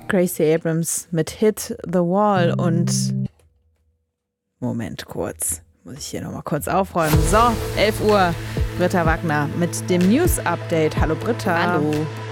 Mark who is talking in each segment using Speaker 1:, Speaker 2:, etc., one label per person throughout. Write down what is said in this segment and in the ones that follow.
Speaker 1: Gracie Abrams mit Hit the Wall und Moment kurz, muss ich hier nochmal kurz aufräumen. So, 11 Uhr, Britta Wagner mit dem News-Update. Hallo Britta.
Speaker 2: Hallo.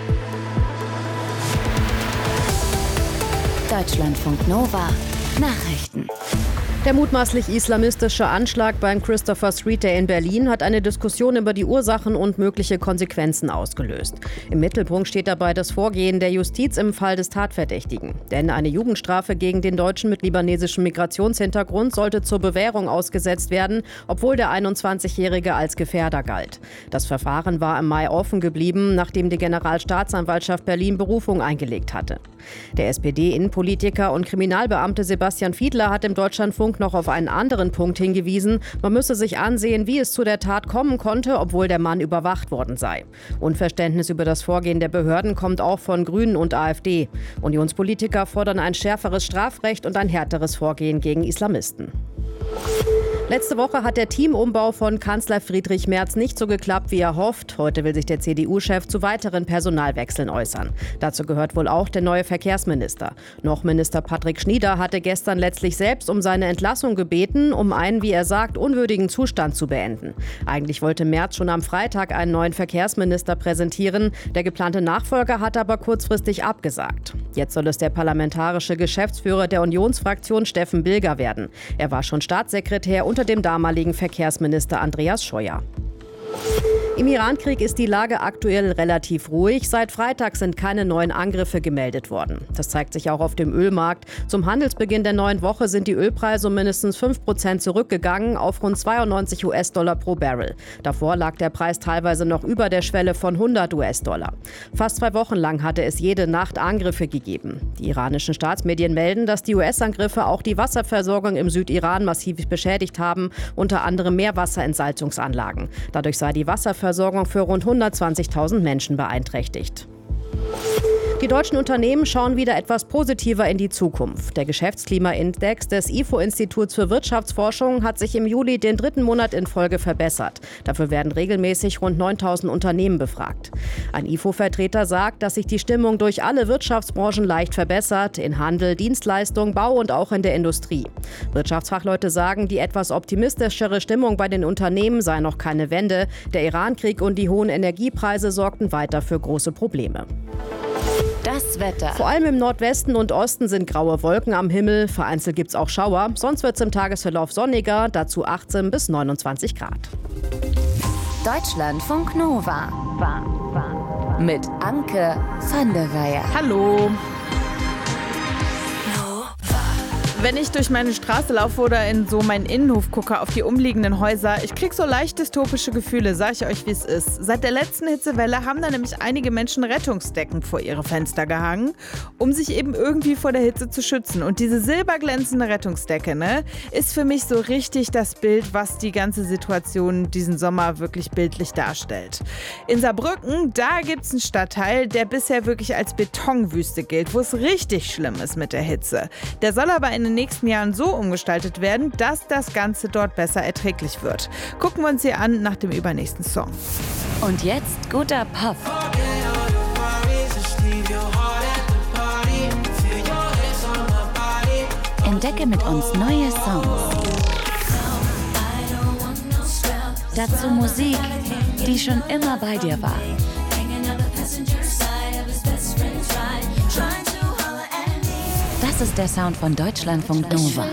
Speaker 3: Deutschlandfunk Nova Nachrichten.
Speaker 2: Der mutmaßlich islamistische Anschlag beim Christopher Street Day in Berlin hat eine Diskussion über die Ursachen und mögliche Konsequenzen ausgelöst. Im Mittelpunkt steht dabei das Vorgehen der Justiz im Fall des Tatverdächtigen. Denn eine Jugendstrafe gegen den Deutschen mit libanesischem Migrationshintergrund sollte zur Bewährung ausgesetzt werden, obwohl der 21-Jährige als Gefährder galt. Das Verfahren war im Mai offen geblieben, nachdem die Generalstaatsanwaltschaft Berlin Berufung eingelegt hatte. Der SPD-Innenpolitiker und Kriminalbeamte Sebastian Fiedler hat im Deutschlandfunk noch auf einen anderen Punkt hingewiesen. Man müsse sich ansehen, wie es zu der Tat kommen konnte, obwohl der Mann überwacht worden sei. Unverständnis über das Vorgehen der Behörden kommt auch von Grünen und AfD. Unionspolitiker fordern ein schärferes Strafrecht und ein härteres Vorgehen gegen Islamisten. Letzte Woche hat der Teamumbau von Kanzler Friedrich Merz nicht so geklappt, wie er hofft. Heute will sich der CDU-Chef zu weiteren Personalwechseln äußern. Dazu gehört wohl auch der neue Verkehrsminister. Noch Minister Patrick Schnieder hatte gestern letztlich selbst um seine Entlassung gebeten, um einen, wie er sagt, unwürdigen Zustand zu beenden. Eigentlich wollte Merz schon am Freitag einen neuen Verkehrsminister präsentieren. Der geplante Nachfolger hat aber kurzfristig abgesagt. Jetzt soll es der parlamentarische Geschäftsführer der Unionsfraktion Steffen Bilger werden. Er war schon Staatssekretär unter dem damaligen Verkehrsminister Andreas Scheuer. Im Irankrieg ist die Lage aktuell relativ ruhig. Seit Freitag sind keine neuen Angriffe gemeldet worden. Das zeigt sich auch auf dem Ölmarkt. Zum Handelsbeginn der neuen Woche sind die Ölpreise um mindestens 5% zurückgegangen auf rund 92 US-Dollar pro Barrel. Davor lag der Preis teilweise noch über der Schwelle von 100 US-Dollar. Fast 2 Wochen lang hatte es jede Nacht Angriffe gegeben. Die iranischen Staatsmedien melden, dass die US-Angriffe auch die Wasserversorgung im Südiran massiv beschädigt haben, unter anderem Meerwasserentsalzungsanlagen. Dadurch sei die Wasserversorgung für rund 120.000 Menschen beeinträchtigt. Die deutschen Unternehmen schauen wieder etwas positiver in die Zukunft. Der Geschäftsklimaindex des IFO-Instituts für Wirtschaftsforschung hat sich im Juli den 3. Monat in Folge verbessert. Dafür werden regelmäßig rund 9.000 Unternehmen befragt. Ein IFO-Vertreter sagt, dass sich die Stimmung durch alle Wirtschaftsbranchen leicht verbessert, in Handel, Dienstleistung, Bau und auch in der Industrie. Wirtschaftsfachleute sagen, die etwas optimistischere Stimmung bei den Unternehmen sei noch keine Wende. Der Irankrieg und die hohen Energiepreise sorgten weiter für große Probleme.
Speaker 3: Das Wetter.
Speaker 2: Vor allem im Nordwesten und Osten sind graue Wolken am Himmel. Vereinzelt gibt es auch Schauer. Sonst wird es im Tagesverlauf sonniger, dazu 18 bis 29 Grad.
Speaker 3: Deutschlandfunk Nova. Mit Anke van der Weyer.
Speaker 1: Hallo. Wenn ich durch meine Straße laufe oder in so meinen Innenhof gucke auf die umliegenden Häuser, ich krieg so leicht dystopische Gefühle, sag ich euch, wie es ist. Seit der letzten Hitzewelle haben da nämlich einige Menschen Rettungsdecken vor ihre Fenster gehangen, um sich eben irgendwie vor der Hitze zu schützen. Und diese silberglänzende Rettungsdecke, ist für mich so richtig das Bild, was die ganze Situation diesen Sommer wirklich bildlich darstellt. In Saarbrücken, da gibt's einen Stadtteil, der bisher wirklich als Betonwüste gilt, wo es richtig schlimm ist mit der Hitze. Der soll aber in den nächsten Jahren so umgestaltet werden, dass das Ganze dort besser erträglich wird. Gucken wir uns hier an nach dem übernächsten Song.
Speaker 3: Und jetzt guter Pop. Entdecke mit uns neue Songs. Dazu Musik, die schon immer bei dir war. Das ist der Sound von Deutschlandfunk Nova.